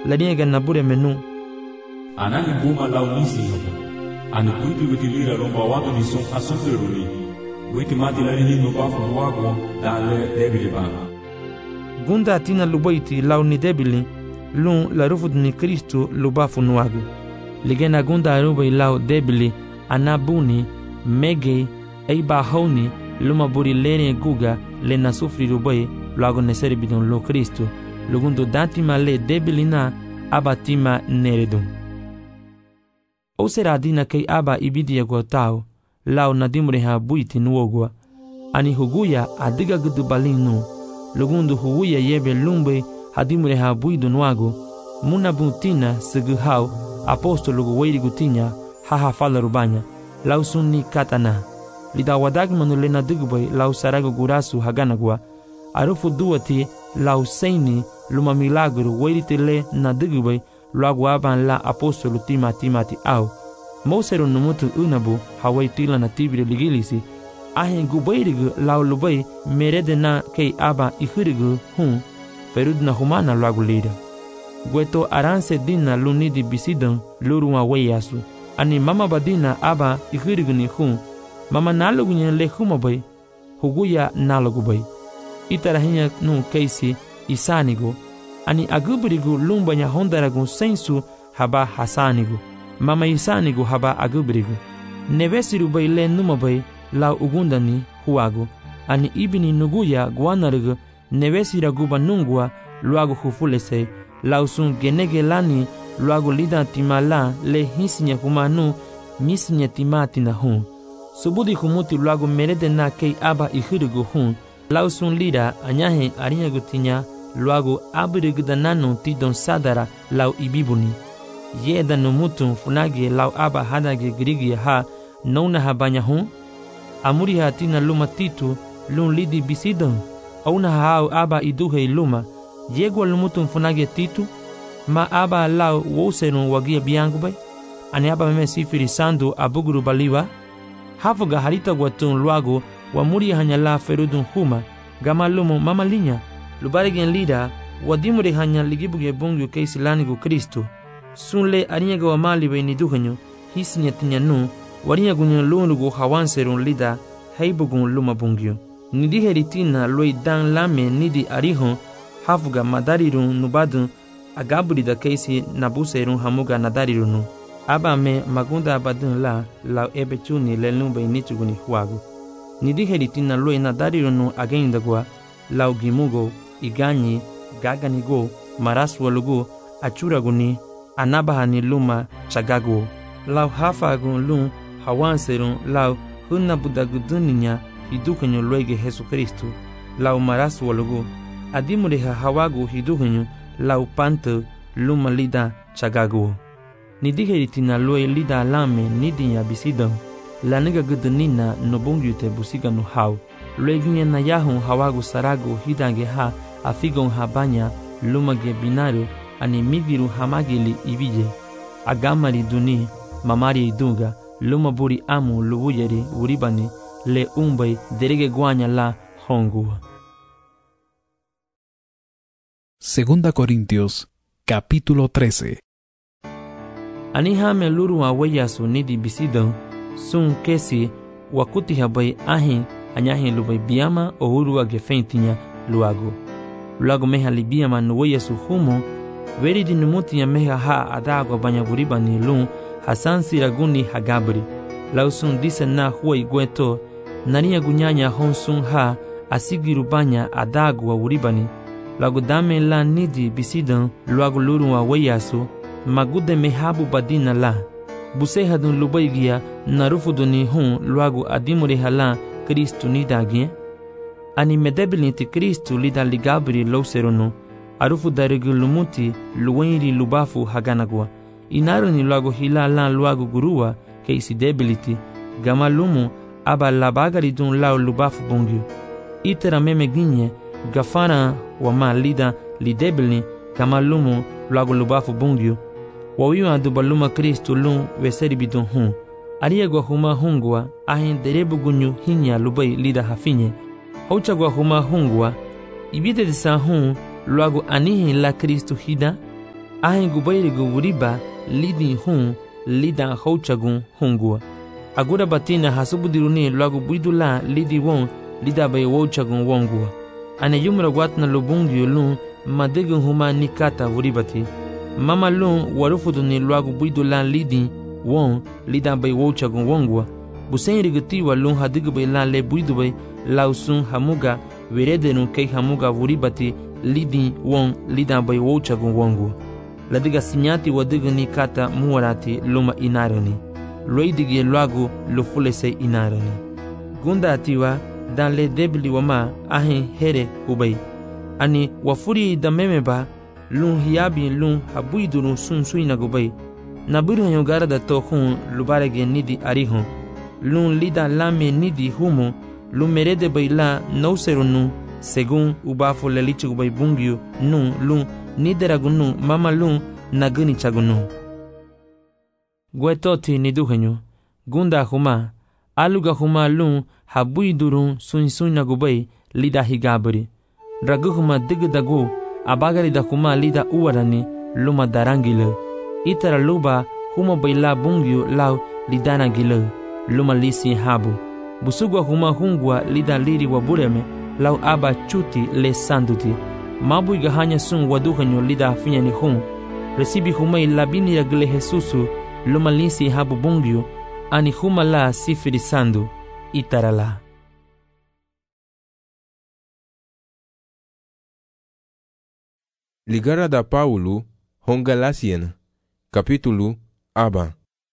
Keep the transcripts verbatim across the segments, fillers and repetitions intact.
laniega nabure menu anani buma lau nisi ani kuipi wetilira lomba watu ni son asumperuli weti mati la ni no bafu wago dale debili ba gunda tina lubaiti lau ni debili lun la rufud ni Kristo lubafu nuagu ligena gunda arubai lau debili anabuni mege eiba hauni luma buri lene guga le na sufri rubai luago neseri bidon lo Kristo lugundo datima le debilina abatima neredum o sera dina kei aba ibidia gotao lau nadimure ha buiti nuogwa ani huguya adiga gudu balinu lugundo huguya yebe lumbe hadimure ha buidu nuago muna butina segu hau apostolo go weiri gutinya haha fala rubanya lau sunni katana lida wadag manule na dugbai lau sarago gurasu haganagwa arufu duati lau seini luma milagro weiri tele na dugbai luago aban la apostolo tima timati au Mosero numutu unabu hawai tila na tibire ligilisi ahen gubairigu lau lubai merede na kei aba ihirigu hun ferud na humana luagu lida gweto aranse dina lunidi bisidon lurunwa weyasu ani mama badina aba ihirigu ni hun mama nalugu nye le humabai huguya nalugu bai itarahinya nu keisi isanigo ani agubirigu lumbanya hondaragu sensu haba hasanigu mama isanigu haba agubrigu nevesiru bai le numa bai lau ugundani huagu ani ibini nuguya guanarigu nevesira guba nungua luagu hufulese lau sun genege lani luagu lida timala le hisinya humanu misinya timatina hun subudi humuti luagu merede na kei aba ihirigu hun lau sun lida anyahe arinya gutinya luagu abirigu dananu tidon sadara lau ibibuni yeda numutu funage lau aba hadage grigi ha nona habanya hun amuri hatina luma titu lun lidi bisidon auna hao aba iduhe luma yegwa lumutu funage titu ma aba lau woserun wagia biangu bai ani aba meme sifiri sandu abuguru baliwa hafuga harita gwatun luago wa muri hanya la ferudun huma gama lumu mama linya lubarigen lida wadimure hanya ligibuge bungyu keisi lanigu Kristo sunle ariyaga wa mali bai niduhanyo hisinya tinyanu wariyagunyo lunugu hawanserun lida heibugun luma bungyo nidi heritina loi dan lame nidi arihon hafuga madarirun nubadun agaburida keisi nabuserun hamuga nadarirunu aba me magunda abadun la lau ebechuni lelun bai nichuguni huagu nidi heritina loi nadarirunu agindagwa lau gimugo iganyi gaganigo maraswalugu achuraguni anabahani luma chagago lau hafagun lun hawanserun lau hunabudaguduninya hidukanyo loige Jesu Kristo lau maraswalugu adimureha hawagu hidukanyo lau panto luma lida chagago nidiheritina loe lida lame nidinya bisidon laniga gudunina nobungyute busiga no hau loeginya na yahun hawagu sarago hidange ha afigon habanya lumage binaru ani migiru hamagili ibije agamari duni mamari idunga luma buri amu lubuyeri uribani le umbai derege guanya la hongu. Segunda Corintios capítulo trece. Anihame luru wa weyasu nidi bisidon sun kesi wakuti habai ahin anyahin lubai biyama ohuru wa gefentinya luago luago meha libiyama nuweyasu humo veri di numuti ya meha ha adago banyavuriba ni lun hasan siraguni hagabri lausun dise na huwa igweto nania gunyanya honsun ha asigiru banya adago wa uribani lago dame la nidi bisidan luago luru wa weyasu magude mehabu badina la busehadun lubaigia narufuduni hun luago adimure hala Kristu nidagie ani medebilinti Kristu lida ligabri lauserunu arufu darigu lumuti luwenri lubafu haganagwa inaru ni luago hila lan luago gurua keisi debiliti gama lumu aba labagari dun lao lubafu bungyu itera meme ginye gafana wa ma lida lidebili gama lumu luago lubafu bungyu wawiwa dubaluma Kristu lun weseri bidun hun ariegwa huma hungwa ahin derebu gunyu hinya lubai lida hafinye hauchagwa huma hungwa ibide disa hun luago anihin la Kristu hida ahen gubayrigu wuriba lidin hun lidan hauchagun hungua. Agura batina hasubudiruni luagu buidula lidi won lida bay wauchagun wongua. Ane yumra watna lubungi lun madegun huma nikata wuribati. Mama lun warufuduni luagu buidula lidi won lida bay wauchagun wongua. Busen rigatiwa lun hadigu bay lan le buidu bay lausun hamuga weredenu kei hamuga wuribati lidi won lida bay wauchagun wongua. Ladiga sinyati wadigu nikata muwarati luma inarani. Loidigi luagu lufulese inarani. Gunda atiwa dan le debli wama ahen here ubay. Ani wafuri da memeba lun hiyabi lun habuidurun sun suina gubay. Nabiru hanyogara da to hun lubarege nidi arihun. Lun lida lame nidi humo lun merede bay la nauserunu segun ubafu lelichu gubay bungiu nun lun nideragunun mama lun naguni chagunun. Guetoti niduhenyo gunda huma aluga huma lun habuidurun sun suina gubay lida higabri. Ragu huma digdagu abagari da huma lida uwarani luma darangile. Itara luba huma bayla bungiu lau lidana gile luma lisi habu. Busugwa huma hungwa lida liri wabureme lau aba chuti le sanduti. Mabu igahanya sun waduhenyo lida finyani hun. Resibi humay labini yagle Jesusu luma lisi habu bungiu ani huma la sifiri sandu itarala. Ligara da Paulo Hongalasian capítulo aba.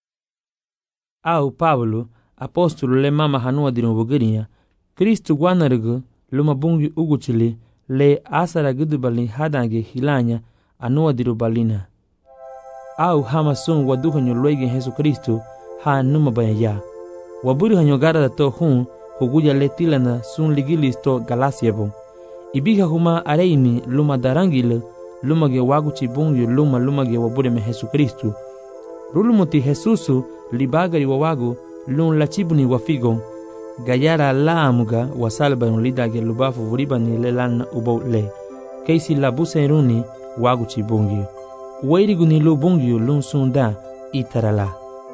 Au Paulo apóstolo le mama hanua dinu bugiria Kristu gwanargu luma bungi uguchili le asara gudubali hadange hilanya anua diru balina. Au hama sun waduhanyo loige Jesu Kristu ha numa bayaya. Waburi hanyo gara da to hun huguja le tilana sun ligilis to Galasiabo. Ibiha huma areini luma darangile luma ge waguchi bungi luma luma ge wabure me Jesu Kristu. Rulumuti Jesusu libagari wawagu lun lachibuni wafigo. Gayara la amuga wasalba lidage lubafu vuribani le lan ubo le. Keisi labuse runi waguchi bungi. Wairigu ni lu bungiu lun sunda itarala.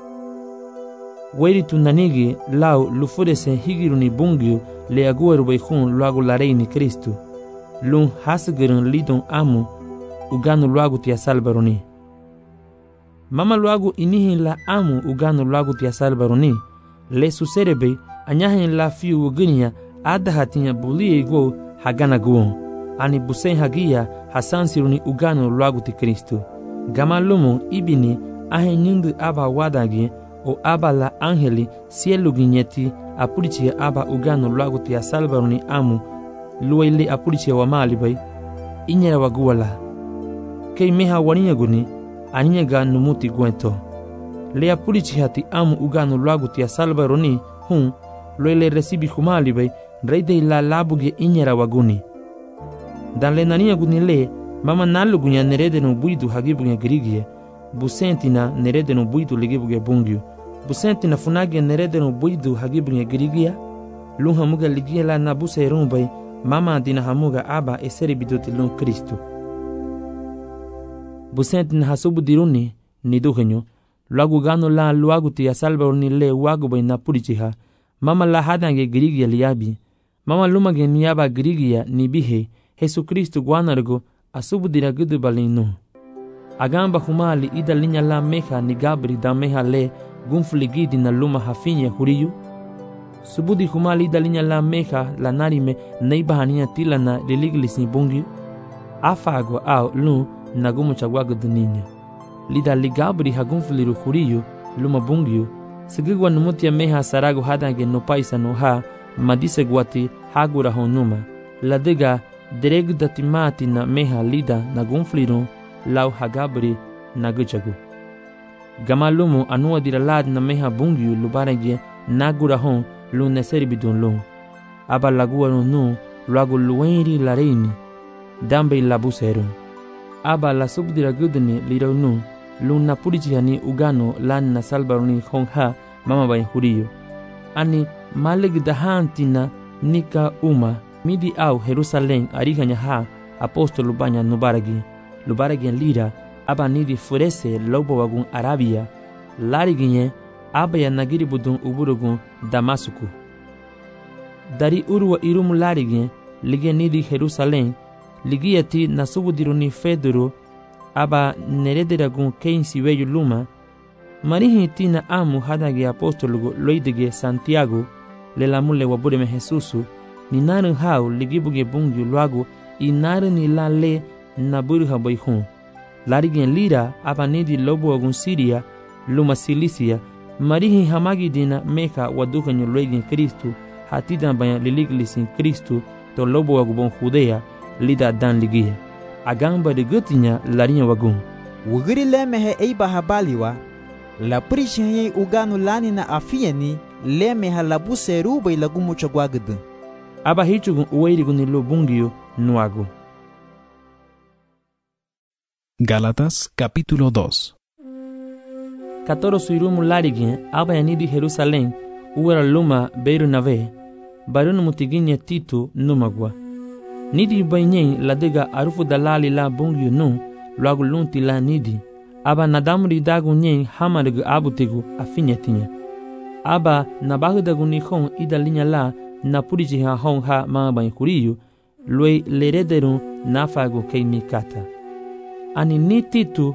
Wairi tunanigi lau lufurese higiru ni bungiu le agueru beihun luagu larei ni Kristu. Lun hasgirun lidun amu uganu luagu tia salbaruni. Mama luagu inihin la amu uganu luagu tia salbaruni. Le suserebe anyahin la fiu uginia adahatinya bulie igo hagana guon. Ani busen hagia hasansiruni uganu luagu ti Kristu. Gama lumu ibini ahe nyundu aba wadagi o aba la angeli sielu ginyeti apurichia aba uganu luagu tia salbaruni amu luwaili apurichia wa malibay inyera waguwala. Kei meha waniya guni aniyaga numuti gwento. Le apurichia ti amu uganu luagu tia salbaruni hun luwaili resibi humalibay reide la labuge inyera waguni. Dan le naniya guni le mama nalugunya nerede no buidu hagibunya girigie busentina nerede no buidu ligibuge bungiu busentina funage nerede no buidu hagibunya girigia lun hamuga ligia la nabuse rumbay mama dina hamuga aba eseri biduti lun Kristu busentina hasubu diruni niduhenyo luagu gano la luagu tia salbaruni le wagu bay napurichiha mama la hadange girigia liabi mama lumage niaba girigia nibihe Jesu Kristu gwanargo asubu dira gudu balinu. Agamba humali ida linya la meha ni gabri da meha le gunfligidi na luma hafinya huriyu. Subudi humali ida linya la meha la narime neiba hania tila na religlis ni bungi. Afago au lu na gumu chagwago duninya. Lida ligabri ha gunfliru huriyu luma bungiu. Sigigwa numutia meha sarago hadange no paisa no ha madise gwati hagura honuma. Ladega dereg datimati na meha lida na gunfliru lau hagabri na guchagu. Gamalumu anua diralad na meha bungiu lubarege nagura hon lu neseri bidun lu. Aba lagua nu luagu luenri lareini dambe labuseru. Aba la subdira gudni lirau nu lu napurichihani ugano lan na salbaruni hon ha mama bay huriyo. Ani maleg dahantina nika uma midi au Jerusalem ariganya ha apostol lubanya nubaragi lubaragi lira aba nidi furese lobo wagun Arabia, lariginye aba ya nagiri budun uburugun Damasuku. Dari urwa irumu lariginye lige nidi Jerusalem, ligiyati nasubudiruni Fedoro, aba nerederagun keinsi weyu luma, marihi tina amu hadage apostolugo loidige Santiago, le lamule wabureme Jesusu, ni naru hau ligibuge bungyu luago i naru ni la le naburu habayhun. Larigen lira aba nidi lobo wagun Siria, luma Silisia, marihi hamagi dina meka wadukanyo loigen Kristu, hatidan bayan liliglisin Kristu, to lobo wagubon Judea, lida dan ligia. Agamba de gutinya larinya wagun. Wugiri lemehe eiba habaliwa, la prishinye uganu lani na afiyeni, lemeha labu seruba ilagumu chagwagdu. Aba hichugun uweirigun ni lobungio nuago. Gálatas capítulo dos. Katoro suirumu larigin aba yanidi Jerusalem uwera luma Bernabé, barunu mutiginye Tito numagwa. Nidi bainyen ladega arufu dalali la bungio nu, luagu lunti la nidi. Aba nadamuri dagu nyen hamarigu abutigu afinyetinya. Aba nabahu dagu nihon ida linya la na puriji ha hon ha mabain kuriyu, lue lerederun nafagu kei mikata. Ani ni Tito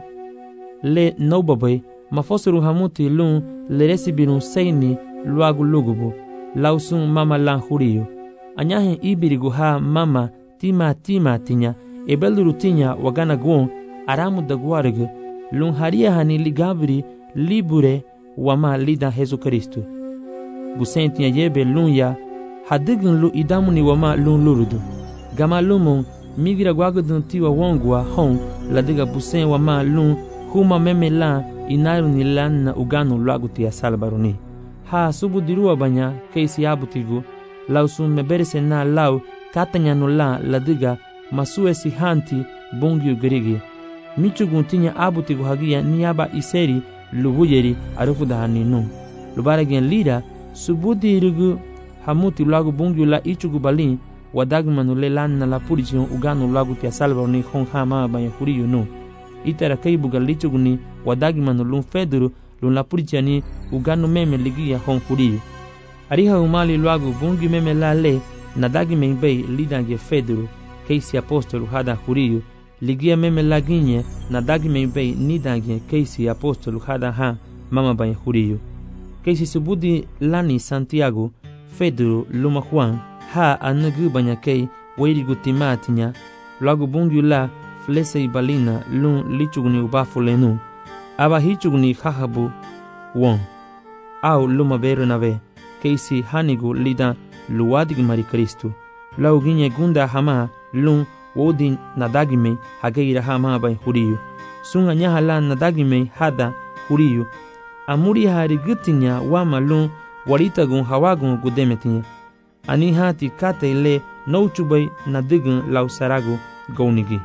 le nobabai mafosuru hamuti lun leresibirun seini luagu lugubu, lausun mama lan huriyu. Anyahin ibirigu ha mama tima tima tinya, ebeluru tinya wagana guon aramu daguarigu, lun haria hani ligabri libure wama lida Jesu Kristu. Busen tinya yebe lun ya, hadigin lu idamuni wama lun lurudu. Gama lumun migira gwagudun tiwa wongwa hon ladiga busen wama lun huma meme la inaru ni lan na uganu luaguti ya salbaruni. Ha subu dirua banya keisi abutigu, lausun meberese na lau katanya no la ladiga masue si hanti bungiu gerigi. Michugun tinya abutigu hagia niaba iseri lubuyeri arufu da haninu. Lubaragen lida subudi irugu hamuti luagu bungiu la ichugu balin wadagmanu le lan na la purichion uganu luaguti ya salbaruni hon hama banya huriyu nu. Itara kaibuga lichuguni wadagmanu lun Fedoro lun la purichiani uganu meme ligia hon huriyu. Ariha umali luagu bungi meme la le nadagi membei lidange Fedoro keisi apostolu hada huriyu, ligia meme la ginye nadagi membei nidange keisi apostolu hada ha mama banya huriyu. Keisi subudi lani Santiago, Fedoro luma Juan, ha anagu banya kei weirigu timatinya, luagu bungi la flese ibalina lun lichuguni ubafu lenu. Aba hichuguni hahabu won, au luma Bernabé, keisi hanigu lida luwadig mari Kristu. Lau ginye gunda hama lun wodin nadagime hageira hama bay huriyu. Sunga nyaha la nadagime hada huriyu. Amuri hari gutinya wama lun waritagun hawagun gudemetinya. Ani hati kate le nouchubay nadigun lau saragu gaunigi.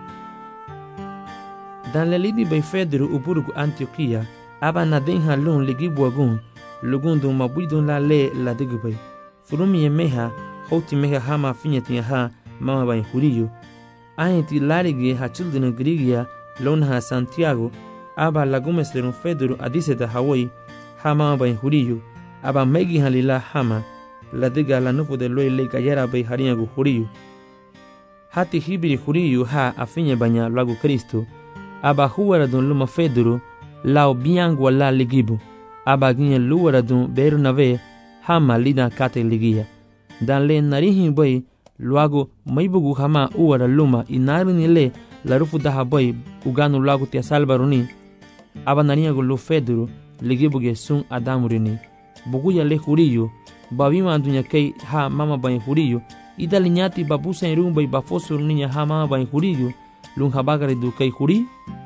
Dan lelidi bay Fedoro uburugu Antioquia, aba nadinha lun ligibuagun, lugundu mabudun la le la digubay. Furumi meha, hoti meha hama finyetinya ha mama bay huriyu. Ahenti larigi ha children grigia lon ha Santiago, aba lagumes lerun Fedoro adiseta Hawaii ha mama bay huriyu, aba megi halila hama, la diga la nufu de loy le gayara bay harinyagu huriyu. Hati hibiri huriyu ha afinye banya lagu Kristo, aba huwaradun luma Fedoro, lao biangwa la ligibu, aba ginye luwaradun Bernabé, hama lida kate ligia. Dan le narihin bay, luago maibugu hama uwara luma inarini le la rufu daha bay, uganu luago tia salbaruni, aba nariyagu lu Fedoro, ligibuge sun adamurini. Buguya le huriyu, babima dunya kei ha mama bay huriyu, ida linyati babusa irumba ibafosuru ninya ha mama bay huriyu, lun habagare du kei huri.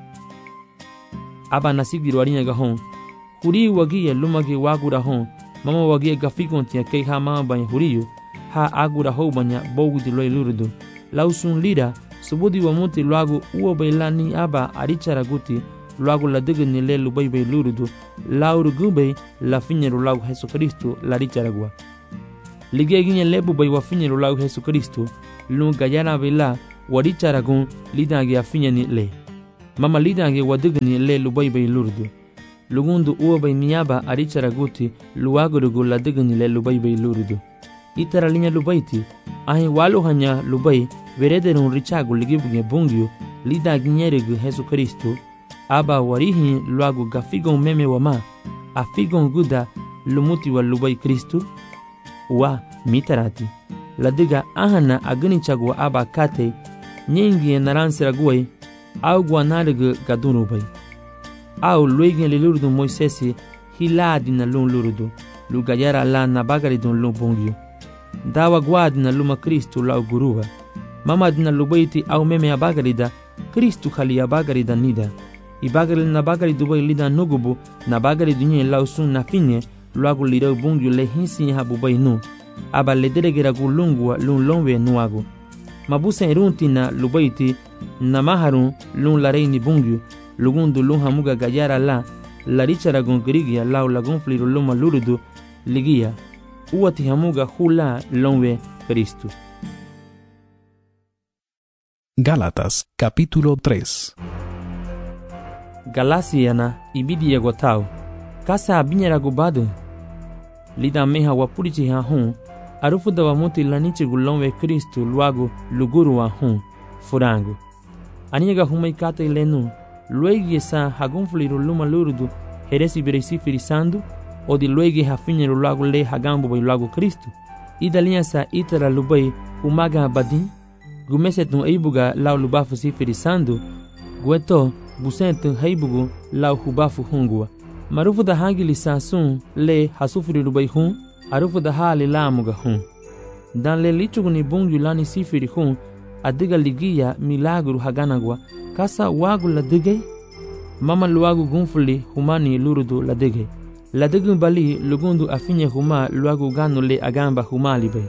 Aba nasigiru arinya gahon, huri wagia lumagi wagura hon, mama wagia gafikontia kei ha mama bay huriyu, ha agura ho banya bogu di loy lurudu. Lausun lida, subudi wa muti luagu uwa bailani aba arichara guti, luagu la diga ni le lubay bay lurudu, lauru gubay la finyeru luagu Jesu Kristu la richaragua. Ligia ginye lebu bay wa finyeru luagu Jesu Kristu, lun gayana bay la waricharagun lidangi a finyeni le. mama lidange wadigni le lubay bay lurdu lugundu uwa bay miyaba arichara guti luwagurugu ladigni le lubay bay lurdu itara linya lubayti ahi walu hanya lubay verederun richagu ligibuge bungyu lidagi nyerigu Yesu Kristu aba warihi luagu gafigon meme wama afigon guda lumuti wa lubay Kristu wa mitarati ladiga ahana agni chagwa aba kate nyingi naransira guay au guanarigu gadunubay au luigi lilurdu Moisesi hiladi na lun lurdu lugayara la nabagaridun lun bungyu dawa guadina luma Kristu lau guruwa mama dina lubayti au meme abagarida Kristu khali abagarida nida ibagaril nabagaridu bay lida nugubu nabagaridu nye lau sun nafinye luagu lirau bungyu le hinsi habu bay nu aba lederegera gulungwa lun lonwe nuagu mabuse irunti na lubayti namaharun lun lareini bungyu lugundu lun hamuga gayara la larichara gongrigia lau lagun fliru luma lurudu ligia uwati hamuga hula lonwe Kristu. Gálatas capítulo tres. Galasiana ibidi yagotau kasa abinyara gubadu lida meha wapurichi ha hun arufu da wamuti lanichi gulonwe Kristu luagu luguru wa hun furangu aniga humai kata ilenu luegi sa hagunfliru luma lurudu heresi biresi firisandu o di luegi hafinyeru luagu le hagambu bay luagu Kristu idalinha sa itara lubai humaga badin gumesetun eibuga lau lubafu si firisandu gueto busentun heibugu lau hubafu hungua marufu da hangili sasun le hasufiri lubai hun arufu da hali lamuga hun dan le lichuguni bungyu lani sifiri hun adiga ligia milagru haganagwa kasa wagu ladigay mama luagu gunfuli humani lurudu ladigay ladigun bali lugundu afinye huma luagu ganu le agamba humali bay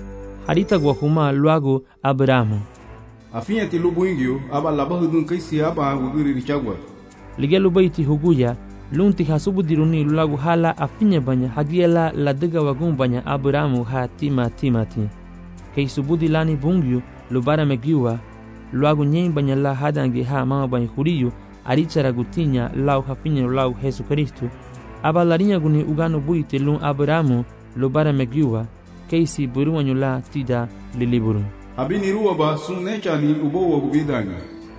harita gwa huma luagu Abrahamu afinye ti lubuingyo aba labahudun kaisi aba wugiri richagwa lige lubayti huguya lunti hasubu diruni luagu hala afinye banya hagiela ladiga wagun banya Abrahamu ha tima timati kei subudi lani bungyu lubara megiwa luagu nyen banya la hadange ha mama banya huriyu arichara gutinya lau hafinye lau Yesu Kristu aba larinya guni ugano buite lun Abrahamu lubara megiwa keisi buruwanyu la tida liliburu abini ruwa ba sunne chani ubowa gubidanga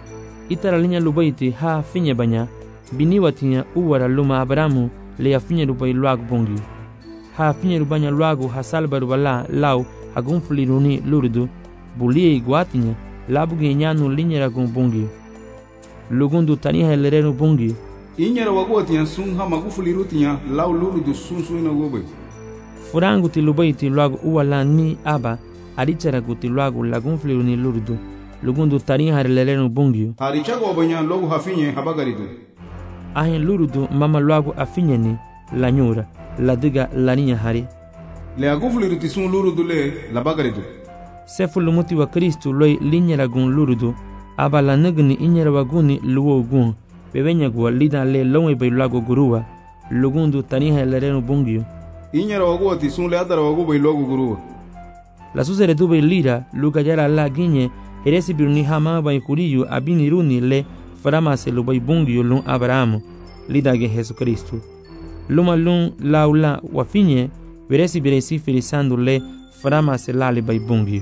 itara linya lubayti ha finye banya biniwatinya uwara luma Abrahamu le afinye lubai luagu bungi ha finye lubanya luagu hasalbaru bala lau hagunfuliruni lurdu bulie iguatinya labuge nyanu linyera gun bungi lugundu taniha lerenu bungi inyera wagotinya sun ha magufulirutinya lau lurdu sun suina gobe furangu ti lubayti luagu uwala ni aba arichara guti luagu lagunfuliruni lurdu lugundu taniha lerenu bungi harichago banya logu hafinye habagaridu ahin lurdu mama luagu afinye ni lanyura ladiga laninya hari le agufliruti sun lurdu le labagaridu sefu lumuti wa Kristu loi linyera gun lurdu aba la nagni inyera waguni luwo gun bebenya gwa lida le lonwe bay luagu guruwa lugundu taniha lerenu bungi inyera wagoti sun le adara wagu bay luagu guruwa la susere dube lira luka yara la ginye heresi biruni hama bay kuriyu abini runi le faramase lu bay bungi lun Abrahamu lida ge Yesu Kristu luma lun laula wafinye veresi biresi firisandu le faramase lali bay bungi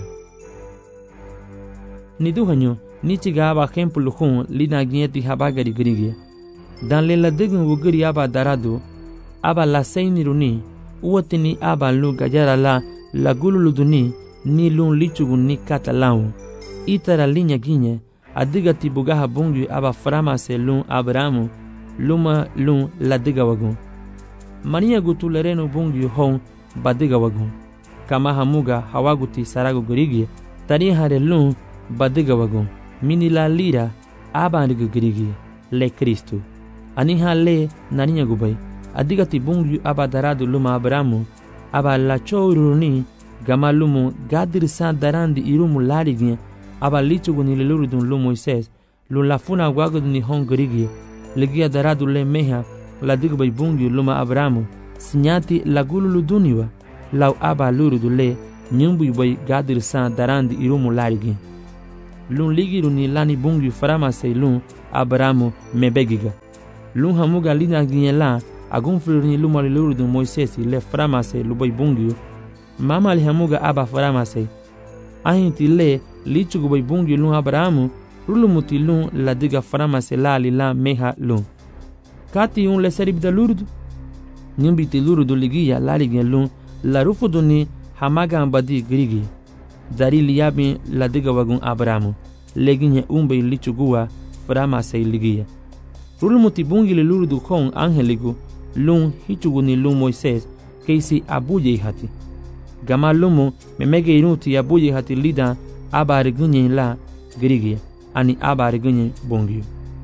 ni duhanyo ni tiga aba hempu luhun lida ginyeti habagari grigia dan le la degun wugiri aba daradu aba la seini runi uwatini aba lu gajara la la gululuduni ni lun lichugun ni katalau itara linya ginye adiga tibugaha bungi aba faramase lun Abrahamu luma lun la diga wagun mania gutulerenu bungi hon badiga wagun kama hamuga hawaguti saragu grigia tani hare lun badiga wagun mini la lira aba ndiga grigia le Kristu aniha le naninya gubay adiga tibungi aba daradu luma Abrahamu aba la choruni gama lumu gadir sa darandi irumu larignya aba lichuguni le lurudun lu Moises lu lafuna waguduni hon grigia ligia daradu le meha la digbay bungi luma Abrahamu sinyati la gululu duniwa lau aba lurudu le nyumbu bay gadir sa darandi irumu larignya lun ligiru ni lani bungyu faramase lun Abramu mebegiga. Lun hamuga lina ginyela agun flurni lumali lurudu Moisesi le faramase lubai bungyu. Mama li hamuga aba faramase. Ahinti le lichugu bai bungyu lun Abramu rulumuti lun la diga faramase la li la meha lun. Kati un le seribda lurudu. Nimbiti lurudu ligia la ligien lun la rufudu ni hamaga ambadi grigi. Dari liabi la diga wagun Abramu. Leginye umbe lichugua faramase ligia. Rulumuti bungi le lurudu kon angeligu lun hichugu ni lun Moises keisi abuye hati. Gama lumu memege inuti abuye hati lida abari gunye la grigia ani abari gunye bungi.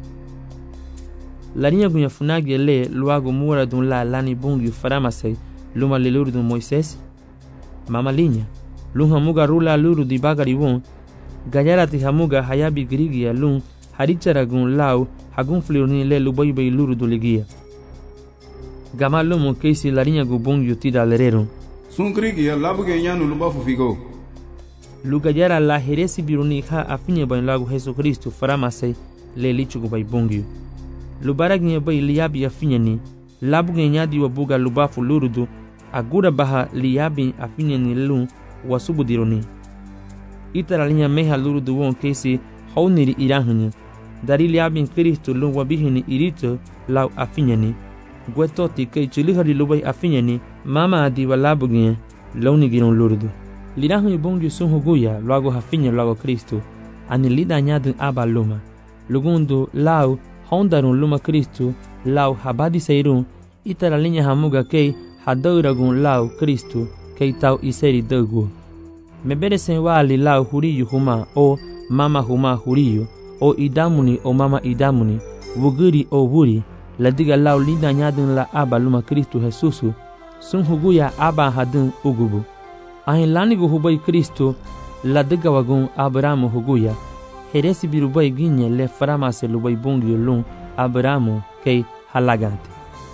La niña gunya funagi le luago mura dun la lani bungi faramase luma le lurudu Moises. Mama linya lun hamuga rula luru di bagari won gayara ti hamuga hayabi grigia lun haricharagun lau hagun flirni le lubai bai luru do ligia. Gama lumu keisi la niña gu bungi tida lerero. Sun grigia labu ge nyanu lubafu figo. Lugayara la heresi biruni ha afinya bai lagu Jesu Kristo faramase le lichugu bai bungi. Lubara ginye bai liabi afinya ni labu ge nyadi wabuga lubafu lurudu agura baha liabi afinya ni lun wasubu dironi. Itara linya meha lurudu won keisi hauniri irahanya. Dari liabi Kristo lun wabihini irito lau afinya ni. Gwetoti kei chulihari lubai afinya ni mama adi wa labu ginye launi giron lurudu. Lirahanya bungi sun huguya luago hafinya luago Kristo. Ani lida nyadun aba luma. Lugundu lau hondarun luma Kristo lau habadi seirun. Itara linya hamuga kei hadauragun lau Kristo kei tau iseri dogu. Mebere sen wali lau huriyu huma o mama huma huriyu o idamuni o mama idamuni wuguri o wuri la diga lau lida nyadun la aba luma Kristo Jesusu sun huguya aba hadun ugubu. Ahin lanigu hubai Kristo la diga wagun Abramu huguya heresi birubai ginye le faramase lubai bungi lun Abramu kei halagante.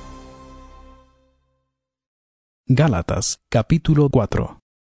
Gálatas capítulo cuatro.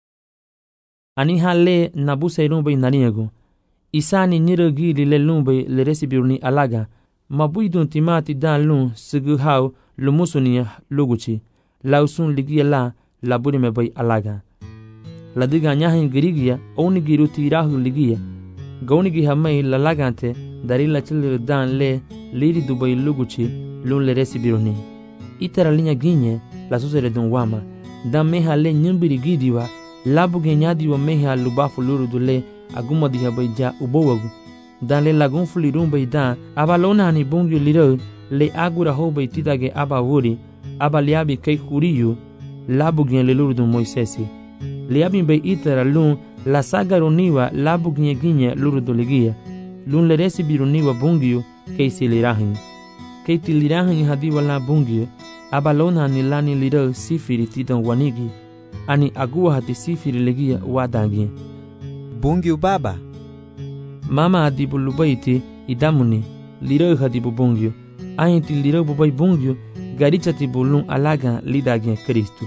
Ani hale nabuse rumbai naniego. Isani nirogili le lumbai le resibiruni alaga. Mabuidun timati dan lun sigu hau lumusuni luguchi. Lausun ligia la laburi mebai alaga. La diga nyahin girigia oni giruti rahu ligia. Gauni gi hamai la lagante dari la chilir dan le liri dubai luguchi lun le resibiruni. Itara linya ginye la susere dun wama da meha le nyumbiri gidiwa labu genyadi wa meha lubafu lurudu le aguma diha baija ubowagu dan le lagun fulirun baida abalona ni bungyu liro le agura ho baitidage aba wuri aba liabi kei huriyu labu gen le lurudu Moisesi liabi bai itara lun la sagaruniwa labu gen ginye lurudu ligia lun le resibiruniwa bungyu kei silirahin kei tilirahin hadiwa la bungyu abalona ni lani liro sifiri tidan wanigi ani agua hati sifiri legia wadangi Bungiu baba. Mama adibu lubaiti idamuni liro hadibu bungiu ahinti liro bubai bungiu garichati bulun alaga lidagi Kristo.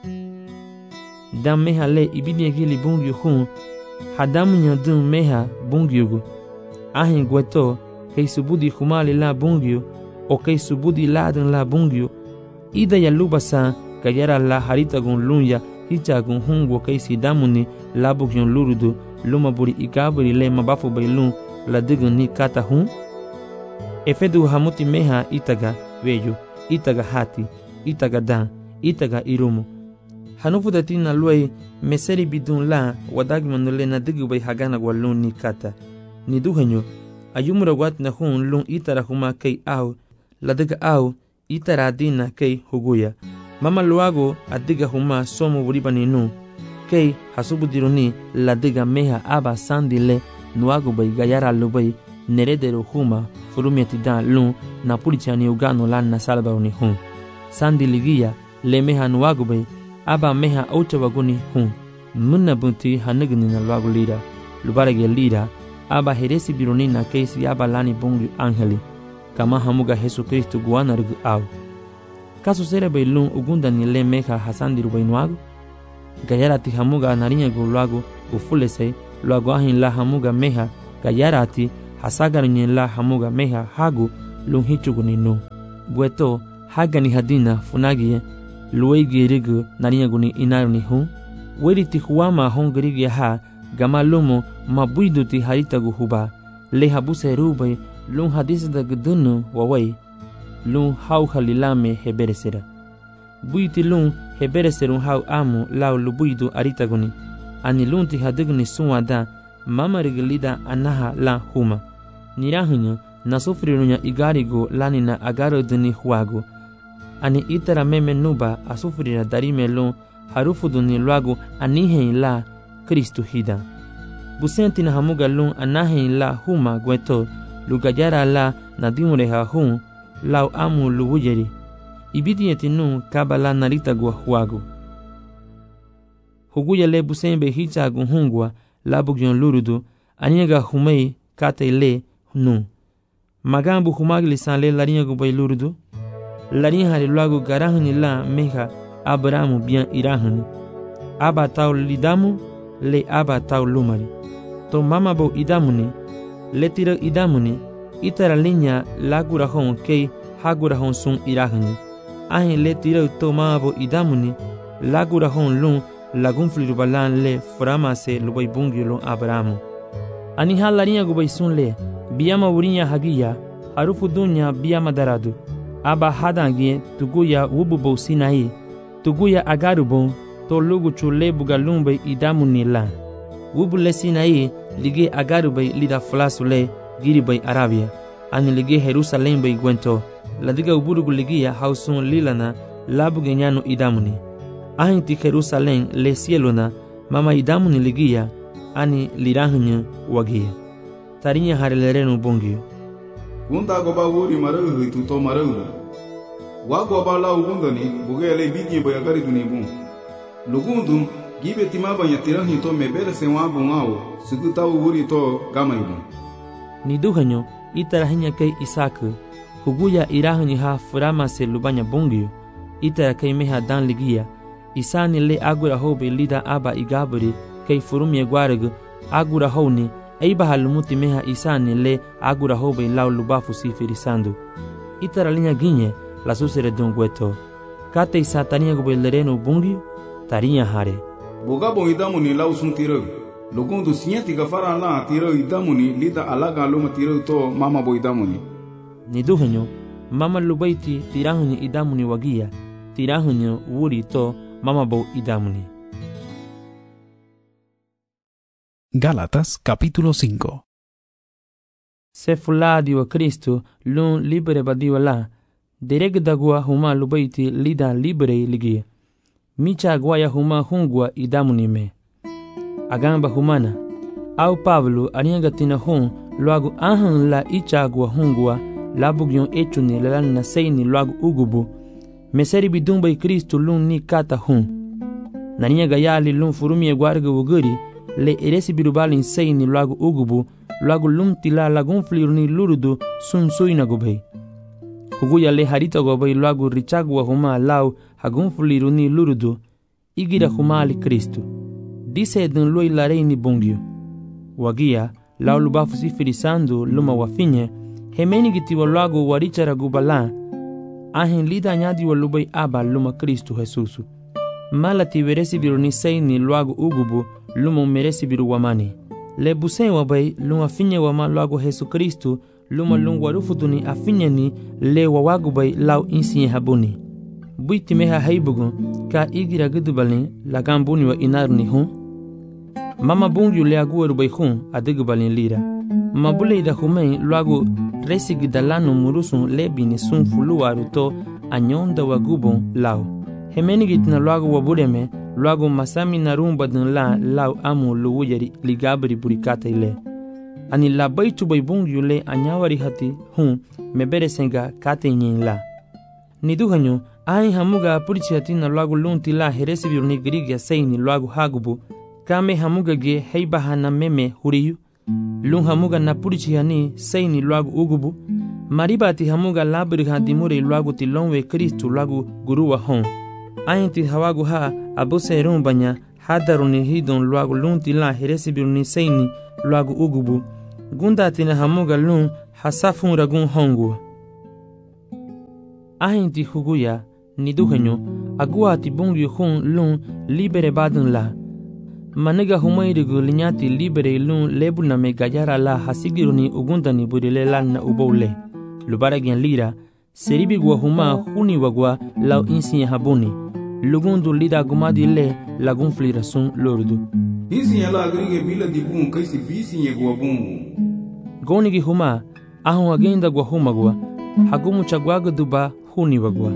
Dam meha le ibidi gili bungiu hun hadamu nyadun meha bungiugu ahin gweto kei subudi humali la bungiu o kei subudi ladan la bungiu ida ya lubasa kayara la harita gun lunya hicha gun hungo kaisi damuni labu gyon lurudu luma buri ikaburi le mabafu bailun la digun ni kata hun efedu hamuti meha itaga weyo itaga hati itaga dan itaga irumu hanufu datina luai meseri bidun la wadagmanu le na digu bai hagana walun ni kata ni duhanyo ayumura wat na hun lun itara huma kei au la diga au itara dina kei huguya mama luago adiga huma somo buribani nu kei hasubu diruni la diga meha aba sandile nuago bai gayara lubai neredero huma furumiati dan lun na pulichani ugano lan na salba uni hun sandi ligia le meha nuago bai aba meha aucha waguni hun munna bunti hanagni na luago lira lubarage lira aba heresi biruni na keisi aba lani bungi angeli kama hamuga Jesu Kristo guana rugu au kaso sere bai lun ugunda ni le meha hasandiru bai nuago gayara ti hamuga narinya gu luago ufulese luago ahin la hamuga meha gayarati hasagarnye la hamuga meha hagu lun hichuguni nu. Gueto hagani hadina funagie luegi rigu nariaguni inaruni hu. Weriti huama hongrigia ha gamalumo mabuiduti haritagu huba. Le habuse rubai lun hadisda gdunu wawai. Lun hau halilame heberesera. Buiti lun hebereserun hau amu lau lubuidu aritaguni. Ani lunti hadigni suwada mama riglida anaha la huma. Nirahunya nasufrirunya igarigo lanina agaro dini huagu. Ani itara meme nuba asufrira darime lun harufuduni luagu anihen la Kristu hida. Busenti na hamuga lun anahen la huma gueto lugayara la nadimureha hun lau amu luwujeri. Ibidi etinu kabala narita gua huagu. Huguya le busembe hichagu hungwa labugyon lurudu aniega humei kate le nu. Magambu humagli san le lariego bay lurudu. Larin hari luagu garahuni la meha Abrahamu bien irahuni. Aba tau lidamu le aba tau lumari. To mama bo idamuni le tira idamuni itara linya lagurahon kei hagurahon sun irahuni. Ahin le tira to mama bo idamuni lagurahon lun lagun flirubalan le framase lubay bungilon Abrahamu. Ani halarinha gubay sun le biyama wurinya hagiya harufu dunya biyama daradu. Aba hadangie tuguya wububo sinai tuguya agarubon to lugu chule bugalumbe idamuni la. Wubu le sinai lige agarubay lida flasule giribay Arabia. Ani lige Jerusalem bay gwento ladiga uburugu ligia hausun lilana labugenyano idamuni. Ahinti Jerusalem le cielona mama idamuni ligia ani lirahunya wagia. Tarinya harilerenu bongio. Gunda goba wuri marahu hitu to marahu. Wago bala ugundani bugele bidye boyagari dunibun. Lugundu gibe timaba yatirahi to mebere se wabu ngao suguta wuri to gamaibun. Niduhanyo itarahinya kay Isaku huguya irahunya ha furama se lubanya bongio itara kay meha dan ligia. Isani le agura hobe lida aba igaburi kay furumye gwarag agura honi aiba halumuti meha isani le agura hobe lau lubafu sifirisandu. Itara linya ginye la susere dongweto. Kate isatania gobe lereno bungi tarinya hare. Boga bo idamuni lau sun tiro. Lugundu sinyati gafara la tiro idamuni lida alaga luma tiro to mama bo idamuni. Niduhenyo mama lubaiti tirahunyo idamuni wagia tirahunyo wuri to mama bo idamuni. Gálatas capítulo cinco. Se fuladi wa Kristo lun libere badiwa la dereg dagua huma lubaiti lida libere ligia. Micha guaya huma hungwa idamuni me. Agamba humana au Pablo aniagatina hun luagu ahan la icha gua hungwa labugyon echuni lalan na seini luagu ugubu. Meseri bidumba i Kristo lun ni kata hun. Nania gayali lun furumi egwarga wuguri le eresi birubali seini luagu ugubu luagu lum tila lagun fliruni lurudu sun suina gubei. Huguya le harita gubei luagu richagwa huma lau hagun fliruni lurudu igira huma ali Kristo. Dise dun lui lareini bongio. Wagia lau lubafu sifirisando luma wafinye hemeni gitiwa luagu warichara gubala ahin lida nyadi wa lubai aba luma Kristo Jesusu. Malati veresi biru ni seini luagu ugubu luma meresi biru wamani. Le busen wabai luma finye wama luagu Jesu Kristo luma lungu warufutuni afinye ni le wawagu bai lau insinye habuni. Buiti meha haibugu ka igira gudubali lagambuni wa inaruni hun. Mama bungu le aguwa rubai hun adigubali lira. Mabule ida humei luagu resi gidalano murusun lebini sun fuluwaru to anyonda wagubon lau. Hemeni gitina luagu wabureme luagu masami narumba dun la lau amu luwujeri ligabri burikata ile. Ani la baitu bai bungu le anyawari hati hun mebere senga kate nyin la. Niduhanyo ai hamuga purichi hati na luagu lunti la heresi biruni grigia seini luagu hagubu kame hamuga ge heibaha na meme huriyu. Lun hamuga na purichi hani seini luagu ugubu. Maribati hamuga labri hadimure luagu tilonwe Kristu luagu guruwa hon. Ainti hawagu ha abuse rumbanya hadaruni hidon luagu lunti la heresi biruni seini luagu ugubu. gunda tina hamuga lun hasafun ragun hongua. Ahinti huguya ni duhenyo agua ti bungyu hun lun libere badun la. Maniga humayrigu linyati libere lun lebuna me gayara la hasigiruni ugundani burile lanna ubole. Lubara gen lira seribi gwa huma huni wagwa lau insinya habuni. Lugundu lida gumadi le lagun flira sun lordu. Insinya la agrige bila dibun kaisi bisinya gwa bungu. Gonigi huma ahun agenda gwa huma gwa hagumu chagwaga duba huni wagwa.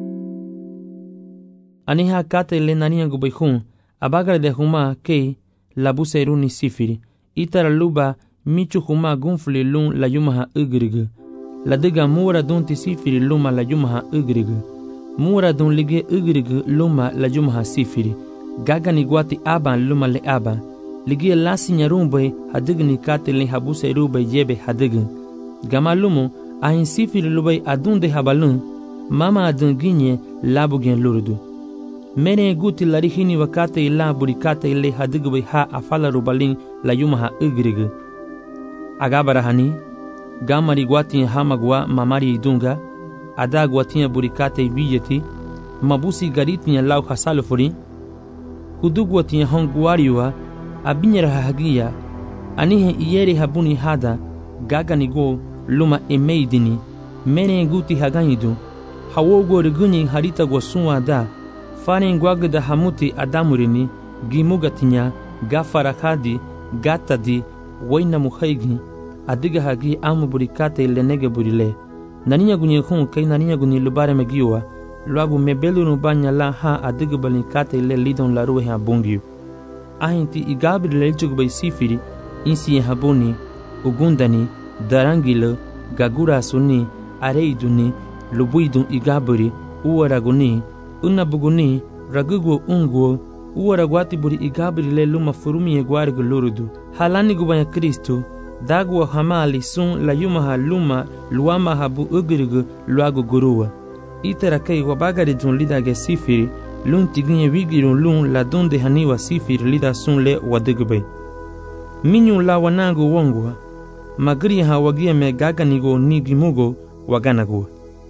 Aniha kate le nania gubayhun abagare de huma kei labuse runi sifiri. Itara luba michu huma gunfli lun la yumaha ugrigu. La diga mura dun ti sifiri luma la yumaha ugrigu. Mura dun lige ugrigu luma la yumaha sifiri. Gaga ni guati aban luma le aban. Lige la sinyarumbe hadigni kate le habuse rube yebe hadigin. Gama lumu ahin sifiri lubay adun de habalun. Mama adun ginye labu gen lurdu. Mene guti larihini wakate ila burikate ile hadigwe ha afala rubalin la yumaha ugrigu. Agabarahani gamari guati hamagwa mamari idunga ada guati burikate biyeti mabusi garitnya lau hasalufuri kuduguati honguariwa abinyara hagia anihe iyeri habuni hada gagani go luma emeidini mene guti haganidu hawogo riguni harita go sunwa da fane ngwagda hamuti adamurini gimugatinya gafarakadi gatadi waina muhaigi adiga hagi amu burikate lenege burile naninya gunye khun kai naninya gunye lubare megiwa luagu mebelu no banya la ha adiga balikate le lidon la ruhe abungi ahinti igabri lelchug bay sifiri insi habuni ugundani darangilo gagura suni areiduni lubuidun igabri uwaraguni unabuguni ragugo ungo uwaragwati buri igabri le luma furumi egwarigo lurudu halani gubanya Kristo dagwa hamali sun la yumaha luma luama habu ugrigo luago guruwa itera kai wabagari dun lida ge sifiri lun tiginye wigirun lun la donde haniwa sifiri lida sun le wadigbe minyu la wanago wongwa magri ha wagia me gaganigo nigimugo waganago.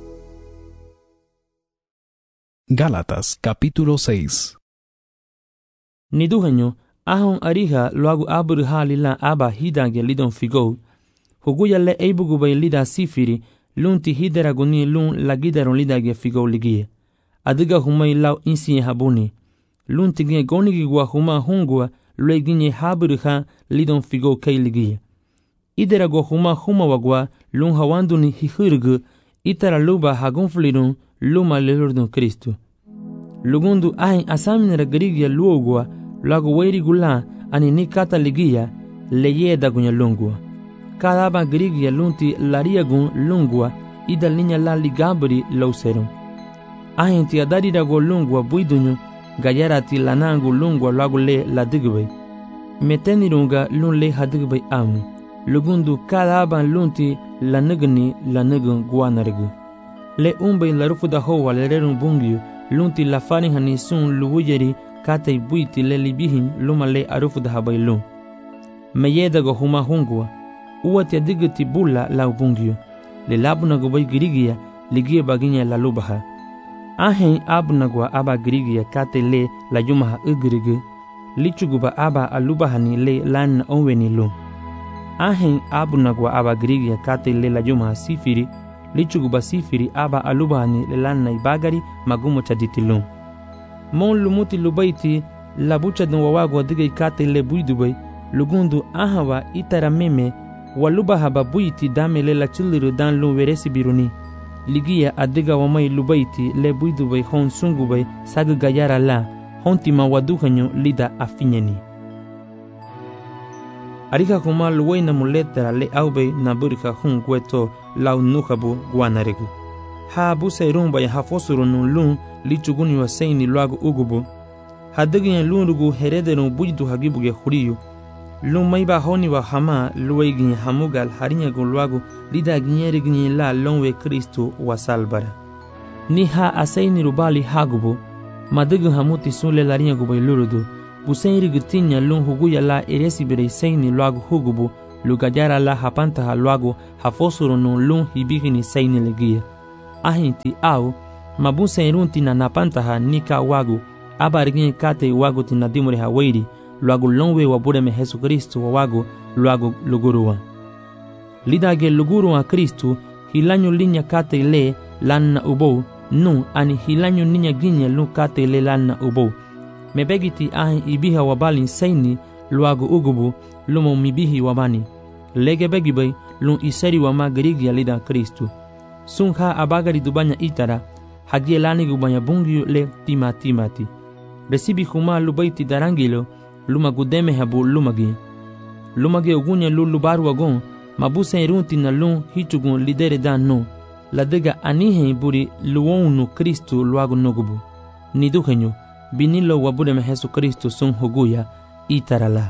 Gálatas capítulo seis. Niduhenyo ahon ariha luagu abur halila aba hidange lidon figo huguya le eibugu bay lida sifiri lunti hideraguni lun lagidaron lidage figo ligie adiga humay law insi habuni lunti ge gonigi gwa huma hungwa lueginye habur lidon figo kay ligie iderago huma huma wagwa lun hawanduni hihurgu itara luba hagunflirun luma lelurdun Kristo lugundu ahin asaminera garigia luogwa lago weiri gula ani nikata ligia leye dagunya lungwa kadaba grigia lunti lariagun lungwa ida linya la ligabri lauserum ahin ti adari dago lungwa buidunyu gayarati lanangu lungwa lago le la digbe metenirunga lun le hadigbe amu lugundu kadaba lunti la nigni la nigun guanargu le umbe la rufuda ho walerun bungyu lunti la fani hani sun luwujeri kate buiti le libihin luma le arufu da habailun. Meyeda go huma hungwa, uwati adigiti bula la ubungyo, le labuna go bay girigia ligie baginya la lubaha. Ahen abuna go aba girigia kate le la yumaha ugirigu, lichuguba aba alubahani le lan onweni lun. Ahen abuna go aba girigia kate le la yumaha sifiri, lichuguba sifiri aba alubahani le lan na ibagari magumo chaditilun. Mon lumuti lubaiti la bucha dun wawago diga ikate le buidubay lugundu ahawa itara meme waluba haba buiti damele la chuliru dan lu veresi biruni ligia adiga wamai lubaiti le buidubay hon sungubay sagu gayara la hontima waduhanyo lida afinyeni arika kuma luwaina muletera le aube na burika hun gweto lau nukabu guanarigu ha busa irumba ya hafosuru nun lun lichuguni wa seini luagu ugubu hadigin lunrugu herederun bujdu hagibuge khuriyu lun maiba honi wa hama luwaigin hamugal harinyagun luagu lida ginyerigin la lonwe Kristo wa salbara ni ha aseini rubali hagubu madigin hamuti sunle larinyagu bay lurudu buseiri gitinya lun huguya la eresi bere seini luagu hugubu lu gajara la hapantaha luago hafosuro no lun hibigini saini legia. Ahinti au mabunsa irunti na napantaha nika wagu abarigin kate wagu tina dimure hawairi luago longwe wabureme Jesu Kristo wa wagu luago luguruwa. Lidage luguruwa Kristo hilanyo linya kate le lanna ubo nu ani hilanyo ninya ginya lu kate le lanna ubo. Mebegiti ahin ibiha wabalin saini luago ugubu lumo mibihi wabani. Lege begibay lun iseri wama gerigi lida Kristo. Sun ha abagari dubanya itara hagie lani gubanya bungiyo le tima timati. Resibi huma lubaiti darangilo luma gudeme habu lumagi. Lumagi ugunya lulu baru wagon mabusa irunti na lun hichugun lidere dan no. Ladega anihe buri luonu Kristo luago nogubu. Niduhenyo binilo wabureme Jesu Kristo sun huguya itarala.